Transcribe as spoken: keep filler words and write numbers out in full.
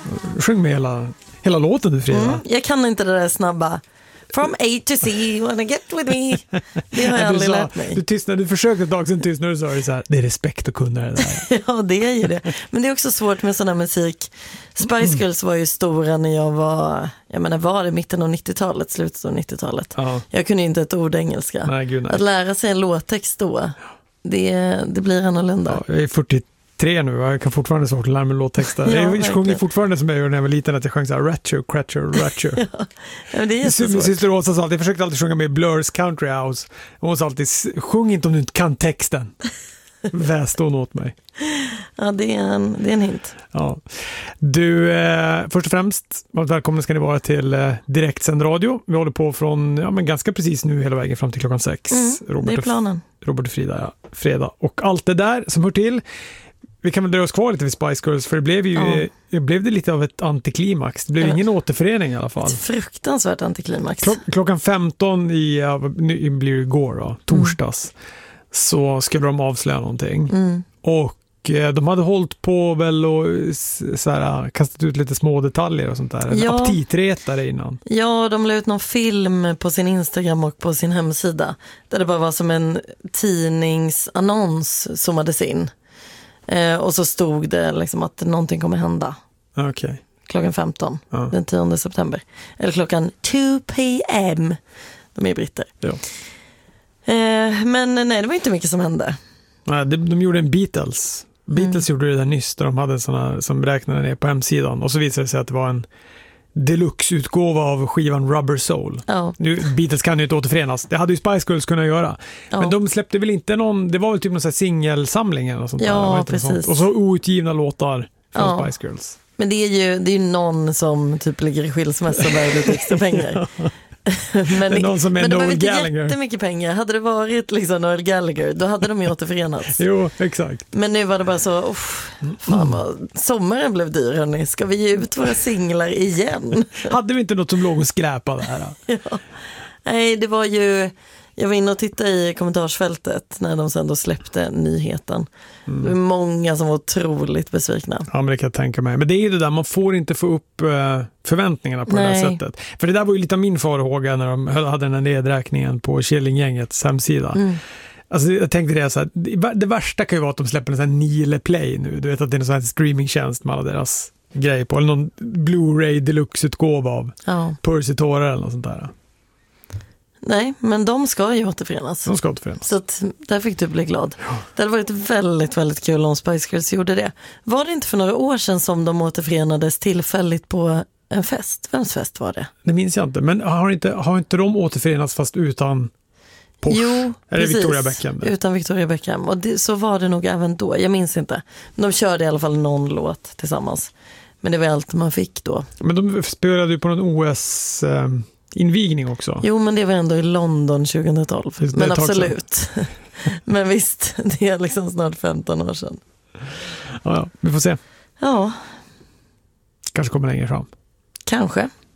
Sjung med hela, hela låten du, Frida. Mm, jag kan inte det där snabba. From A to C, you wanna get with me. Det har jag aldrig sa, lärt mig. Du tystnade, du försökte ett tag sedan tystnade, du sa det så här, det är respekt att kunna det där. Ja, det är ju det. Men det är också svårt med sån här musik. Spice Girls var ju stora när jag var, jag menar var det mitten av nittiotalet, slutet av nittiotalet. Ja. Jag kunde ju inte ett ord engelska. Nej, gud, nej. Att lära sig en låttext då, det, det blir annorlunda. Ja, jag är fyrtiotre nu, jag kan fortfarande svårt att lära mig låttexter. Ja, jag sjunger fortfarande som jag gjorde när jag var liten, att jag sjöng så här ratchet, ratchet, ratchet. Ja, ja, det är jättesvårt. Min syster Åsa sa alltid, jag försökte alltid sjunga med Blurs Country House. Hon sa alltid, sjung inte om du inte kan texten. Väste hon åt mig. Ja, det är en, det är en hint. Ja. Du, eh, först och främst, välkomna ska ni vara till eh, direktsänd radio. Vi håller på från, ja men ganska precis nu hela vägen fram till klockan sex. Mm, Robert det är planen. Robert och Frida, ja. Fredag. Och allt det där som hör till. Vi kan väl dra oss kvar lite vid Spice Girls, för det blev ju ja. blev det lite av ett antiklimax. Det blev ja. ingen återförening i alla fall. Ett fruktansvärt antiklimax. Klock, klockan femton i, ja, nu blir det igår då, torsdags, mm. så skulle de avslöja någonting. Mm. Och eh, de hade hållit på väl och så här, kastat ut lite små detaljer och sånt där. En ja. aptitretare innan. Ja, de la ut någon film på sin Instagram och på sin hemsida. Där det bara var som en tidningsannons zoomades in. Eh, och så stod det liksom att någonting kommer hända. Okay. Klockan femton, ja. Den tionde september. Eller klockan två p m. De är britter. Ja. Eh, men nej, det var inte mycket som hände. Nej, de, de gjorde en Beatles. Beatles mm. gjorde det där nyss, där de hade såna som räknade ner på hemsidan. Och så visade det sig att det var en deluxe-utgåva av skivan Rubber Soul. Ja. Nu, Beatles kan ju inte återförenas. Det hade ju Spice Girls kunnat göra. Ja. Men de släppte väl inte någon, det var väl typ någon sån här singelsamling eller något sånt ja, där. Precis. Sånt. Och så outgivna låtar från ja. Spice Girls. Men det är ju det är ju någon som typ ligger i skilsmässa och behöver lite extra pengar. men det är någon som är men de Noel inte Gallagher. Jättemycket pengar. Hade det varit liksom Noel Gallagher, då hade de ju återförenats. Jo, exakt. Men nu var det bara så, fan vad, sommaren blev dyr hörni. Ska vi ge ut våra singlar igen? Hade vi inte något som låg och skräpade här? ja. Nej, det var ju, jag var inne och tittade i kommentarsfältet när de sen då släppte nyheten. Mm. Det var många som var otroligt besvikna. Ja, men det kan jag tänka mig. Men det är ju det där, man får inte få upp uh, förväntningarna på Nej. det här sättet. För det där var ju lite av min farhåga när de hade den här nedräkningen på Killinggängets hemsida. Mm. Alltså jag tänkte det så här, det värsta kan ju vara att de släpper en sån här Nile Play nu. Du vet att det är en sån här streamingtjänst med alla deras grejer på. Eller någon Blu-ray deluxe-utgåva av ja. Percy Tårar eller något sånt där. Nej, men de ska ju återförenas. De ska återförenas. Så att, där fick du bli glad. Ja. Det hade varit väldigt, väldigt kul om Spice Girls gjorde det. Var det inte för några år sedan som de återförenades tillfälligt på en fest? Vems fest var det? Det minns jag inte. Men har inte, har inte de återförenats fast utan Porsche? Jo, eller precis. Victoria Beckham? Utan Victoria Beckham. Och det, så var det nog även då. Jag minns inte. De körde i alla fall någon låt tillsammans. Men det var allt man fick då. Men de spelade ju på någon O S... Eh, invigning också. Jo, men det var ändå i London tjugohundratolv. Men absolut. Men visst, det är liksom snart femton år sedan. Ja, ja, vi får se. Ja. Kanske kommer längre fram. Kanske.